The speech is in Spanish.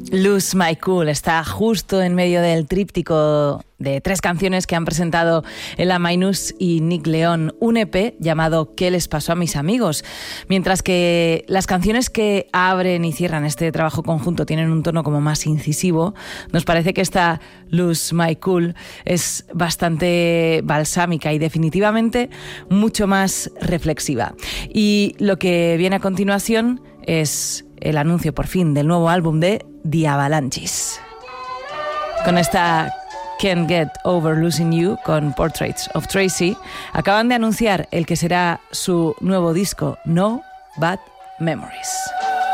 Lose My Cool está justo en medio del tríptico de 3 canciones que han presentado Ella Minus y Nick León, un EP llamado ¿Qué les pasó a mis amigos? Mientras que las canciones que abren y cierran este trabajo conjunto tienen un tono como más incisivo, nos parece que esta Lose My Cool es bastante balsámica y definitivamente mucho más reflexiva. Y lo que viene a continuación es el anuncio por fin del nuevo álbum de The Avalanches. Con esta Can't Get Over Losing You con Portraits of Tracy, acaban de anunciar el que será su nuevo disco, No Bad Memories.